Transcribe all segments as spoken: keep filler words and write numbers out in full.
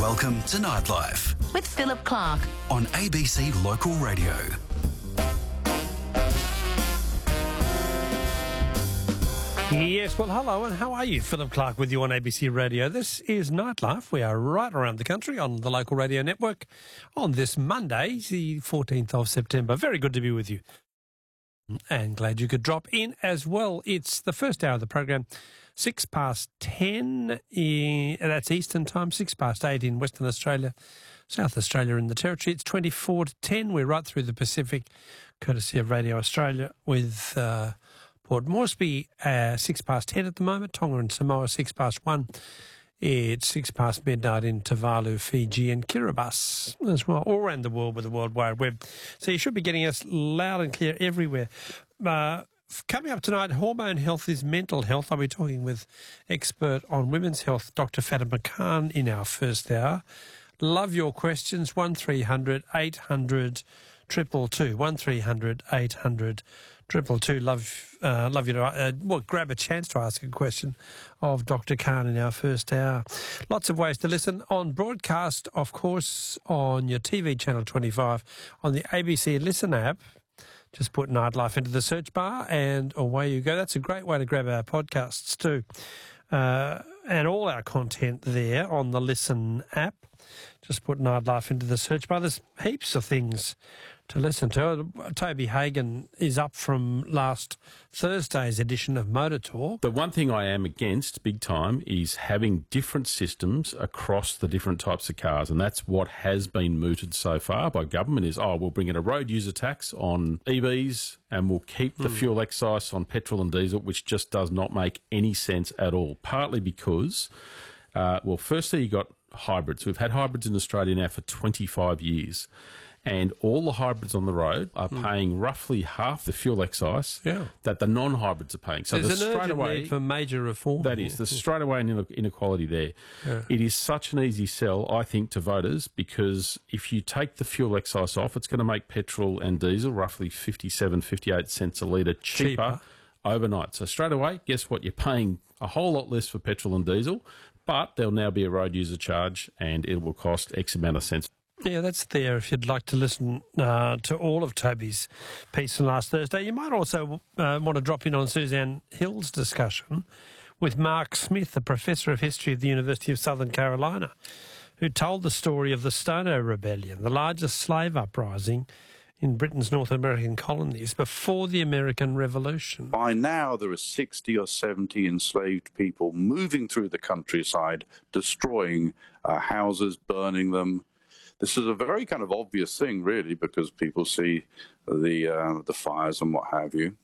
Welcome to Nightlife with Philip Clark on A B C Local Radio. Yes, well, hello, and how are you? Philip Clark with you on A B C Radio. This is Nightlife. We are right around the country on the local radio network on this Monday, the fourteenth of September. Very good to be with you. And glad you could drop in as well. It's the first hour of the program, six past ten, in, that's Eastern time, six past eight in Western Australia, South Australia and the Territory. It's twenty-four to ten. We're right through the Pacific, courtesy of Radio Australia, with uh, Port Moresby, uh, six past ten at the moment, Tonga and Samoa, six past one. It's six past midnight in Tuvalu, Fiji and Kiribati as well, all around the world with the World Wide Web. So you should be getting us loud and clear everywhere. Uh, coming up tonight, hormone health is mental health. I'll be talking with expert on women's health, Doctor Fatima Khan, in our first hour. Love your questions, one three hundred eight hundred two two two, one three hundred eight hundred two two two. Love, uh, love you to uh, well, grab a chance to ask a question of Doctor Khan in our first hour. Lots of ways to listen on broadcast, of course, on your T V channel twenty-five, on the A B C Listen app. Just put Nightlife into the search bar and away you go. That's a great way to grab our podcasts too. Uh, and all our content there on the Listen app. Just put Nightlife into the search bar. There's heaps of things to listen to. Toby Hagan is up from last Thursday's edition of Motor Talk. The one thing I am against big time is having different systems across the different types of cars, and that's what has been mooted so far by government is, oh, we'll bring in a road user tax on E Vs and we'll keep the mm. fuel excise on petrol and diesel, which just does not make any sense at all, partly because, uh, well, firstly, you got hybrids. We've had hybrids in Australia now for twenty-five years, and all the hybrids on the road are mm. paying roughly half the fuel excise yeah. that the non-hybrids are paying. So there's the an straight urgent away need for major reform. That is, the straight away inequality there. Yeah. It is such an easy sell, I think, to voters, because if you take the fuel excise off, it's going to make petrol and diesel roughly fifty-seven, fifty-eight cents a litre cheaper, cheaper overnight. So straight away, guess what? You're paying a whole lot less for petrol and diesel, but there'll now be a road user charge and it will cost X amount of cents. Yeah, that's there if you'd like to listen uh, to all of Toby's piece from last Thursday. You might also uh, want to drop in on Suzanne Hill's discussion with Mark Smith, a professor of history at the University of Southern Carolina, who told the story of the Stono Rebellion, the largest slave uprising in Britain's North American colonies before the American Revolution. By now, there are sixty or seventy enslaved people moving through the countryside, destroying uh, houses, burning them. This is a very kind of obvious thing, really, because people see the uh, the fires and what have you.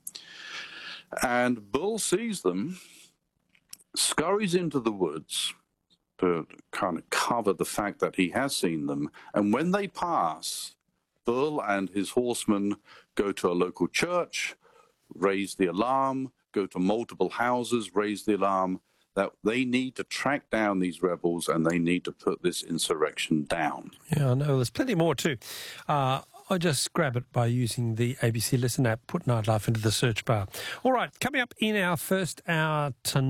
And Bull sees them, scurries into the woods to kind of cover the fact that he has seen them. And when they pass, Bull and his horsemen go to a local church, raise the alarm, go to multiple houses, raise the alarm, that they need to track down these rebels and they need to put this insurrection down. Yeah, I know. There's plenty more too. Uh, I just grab it by using the A B C Listen app, put Nightlife into the search bar. All right, coming up in our first hour tonight.